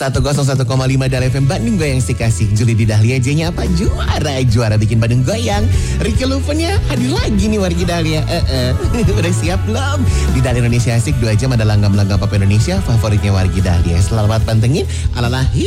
101,5 Dal FM Bandung Goyang si kasih. Juli di Dahlia J-nya apa? Juara bikin Bandung goyang. Ricky Luvennya hadir lagi nih wargi Dahlia. Udah siap belum? Di Dahlia Indonesia Asik 2 jam ada langgam-langgam pop Indonesia favoritnya wargi Dahlia. Selamat pantengin ala